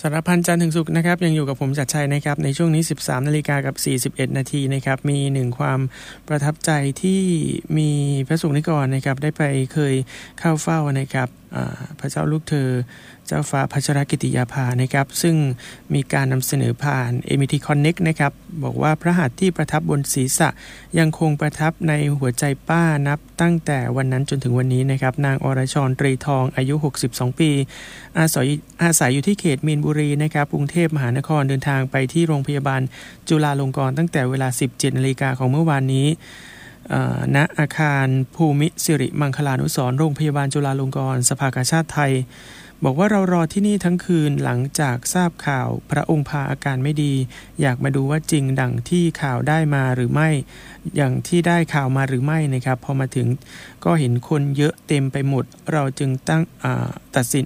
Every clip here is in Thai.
ารพันจันทร์ถึงศุกร์นะครับยังอยู่กับผมจัดชัยนะครับในช่วงนี้ 13:41 น.นะครับมีหนึ่งความประทับใจที่มีพระสงฆ์นิกรนะครับได้ไปเคยเข้าเฝ้านะครับพระเจ้าลูกเธอเจ้าฟ้าพัชรกิติยาภานะครับซึ่งมีการนำเสนอผ่าน MT Connect นะครับบอกว่าพระหัตถ์ที่ประทับบนศีรษะยังคงประทับในหัวใจป้านับตั้งแต่วันนั้นจนถึงวันนี้นะครับนางอรชรตรีทองอายุ62ปีอาศัยอยู่ที่เขตมีนบุรีนะครับกรุงเทพมหานครเดินทางไปที่โรงพยาบาลจุฬาลงกรณ์ตั้งแต่เวลา 17:00 น.ของเมื่อวานนี้ณอาคารภูมิสิริมังคลานุสรณ์โรงพยาบาลจุฬาลงกรณ์สภากาชาดไทยบอกว่าเรารอที่นี่ทั้งคืนหลังจากทราบข่าวพระองค์พาอาการไม่ดีอยากมาดูว่าจริงดังที่ข่าวได้มาหรือไม่อย่างที่ได้ข่าวมาหรือไม่นะครับพอมาถึงก็เห็นคนเยอะเต็มไปหมดเราจึงตัดสิน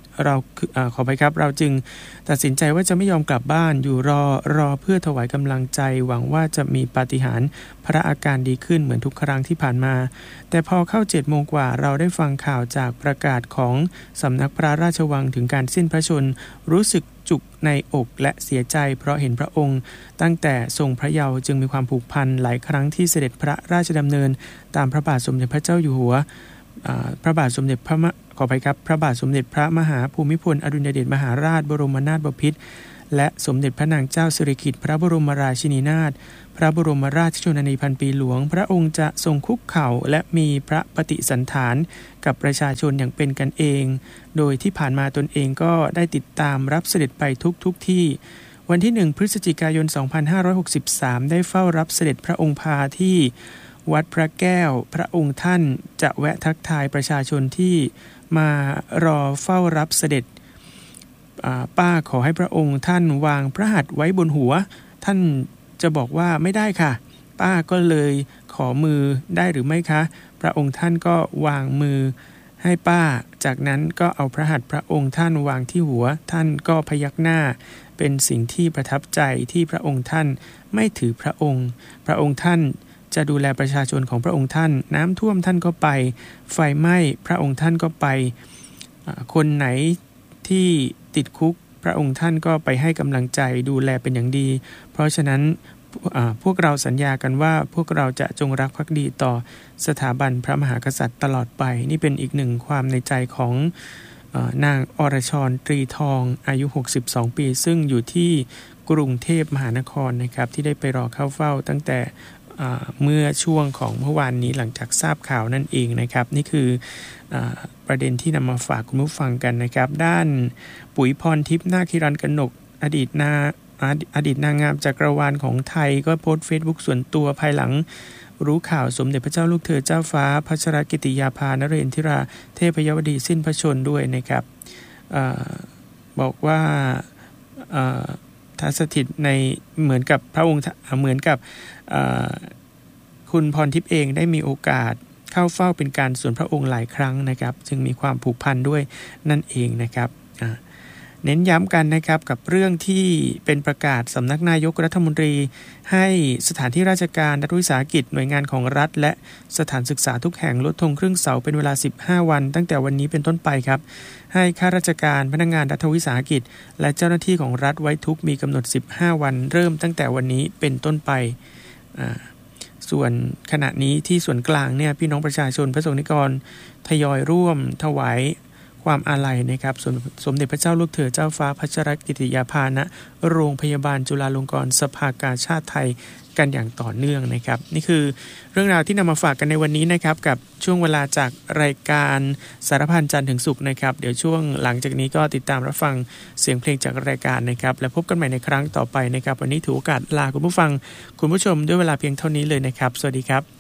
ใจว่าจะไม่ยอมกลับบ้านอยู่รอเพื่อถวายกำลังใจหวังว่าจะมีปาฏิหาริย์พระอาการดีขึ้นเหมือนทุกครั้งที่ผ่านมาแต่พอเข้า 7:00 น.กว่าเราได้ฟังข่าวจากประกาศของสำนักพระราชวังถึงการสิ้นพระชนม์รู้สึกจุกในอกและเสียใจเพราะเห็นพระองค์ตั้งแต่ทรงพระเยาว์จึงมีความผูกพันหลายครั้งที่เสด็จพระราชดำเนินตามพระบาทสมเด็จพระเจ้าอยู่หัวพระบาทสมเด็จพระมหาภูมิพลอดุลยเดชมหาราชบรมนาถบพิตรและสมเด็จพระนางเจ้าสิริกิติ์พระบรมราชินีนาถพระบรมราชชนนีพันปีหลวงพระองค์จะทรงคุกเข่าและมีพระปฏิสันถานกับประชาชนอย่างเป็นกันเองโดยที่ผ่านมาตนเองก็ได้ติดตามรับเสด็จไปทุกที่วันที่ 1 พฤศจิกายน 2563 ได้เฝ้ารับเสด็จพระองค์พาที่วัดพระแก้วพระองค์ท่านจะแวะทักทายประชาชนที่มารอเฝ้ารับเสด็จป้าขอให้พระองค์ท่านวางพระหัตถ์ไว้บนหัวท่านจะบอกว่าไม่ได้ค่ะป้าก็เลยขอมือได้หรือไม่คะพระองค์ท่านก็วางมือให้ป้าจากนั้นก็เอาพระหัตถ์พระองค์ท่านวางที่หัวท่านก็พยักหน้าเป็นสิ่งที่ประทับใจที่พระองค์ท่านไม่ถือพระองค์ท่านจะดูแลประชาชนของพระองค์ท่านน้ำท่วมท่านก็ไปไฟไหม้พระองค์ท่านก็ไปคนไหนที่ติดคุกพระองค์ท่านก็ไปให้กำลังใจดูแลเป็นอย่างดีเพราะฉะนั้นพวกเราสัญญากันว่าพวกเราจะจงรักภักดีต่อสถาบันพระมหากษัตริย์ตลอดไปนี่เป็นอีกหนึ่งความในใจของนางอรชรตรีทองอายุ62ปีซึ่งอยู่ที่กรุงเทพมหานครนะครับที่ได้ไปรอเข้าเฝ้าตั้งแต่เมื่อช่วงของเมื่อวานนี้หลังจากทราบข่าวนั่นเองนะครับนี่คือประเด็นที่นำมาฝากคุณผู้ฟังกันนะครับด้านปุ๋ยพรทิพย์นาคิรันกนกอดีตนางงามจักรวาลของไทยก็โพสต์ Facebook ส่วนตัวภายหลังรู้ข่าวสมเด็จพระเจ้าลูกเธอเจ้าฟ้าพัชรกิติยาภานเรนทิราเทพยวดีสิ้นพระชนม์ด้วยนะครับบอกว่าทัศถิตในเหมือนกับพระองค์เหมือนกับคุณพรทิพย์เองได้มีโอกาสเข้าเฝ้าเป็นการส่วนพระองค์หลายครั้งนะครับจึงมีความผูกพันด้วยนั่นเองนะครับเน้นย้ำกันนะครับกับเรื่องที่เป็นประกาศสำนักนายกรัฐมนตรีให้สถานที่ราชการรัฐวิสาหกิจหน่วยงานของรัฐและสถานศึกษาทุกแห่งลดธงครึ่งเสาเป็นเวลา15วันตั้งแต่วันนี้เป็นต้นไปครับให้ข้าราชการพนักงานรัฐวิสาหกิจและเจ้าหน้าที่ของรัฐไว้ทุกมีกำหนด15วันเริ่มตั้งแต่วันนี้เป็นต้นไปส่วนขณะนี้ที่ส่วนกลางเนี่ยพี่น้องประชาชนพระสงฆ์นิกรทยอยร่วมถวายความอาลัยนะครับสมเด็จพระเจ้าลูกเธอเจ้าฟ้าพัชรกิติยาภาณโรงพยาบาลจุฬาลงกรณ์สภากาชาดไทยกันอย่างต่อเนื่องนะครับนี่คือเรื่องราวที่นำมาฝากกันในวันนี้นะครับกับช่วงเวลาจากรายการสารพันจันทร์ถึงศุกร์นะครับเดี๋ยวช่วงหลังจากนี้ก็ติดตามรับฟังเสียงเพลงจากรายการนะครับและพบกันใหม่ในครั้งต่อไปนะครับวันนี้ถือโอกาสลาคุณผู้ฟังคุณผู้ชมด้วยเวลาเพียงเท่านี้เลยนะครับสวัสดีครับ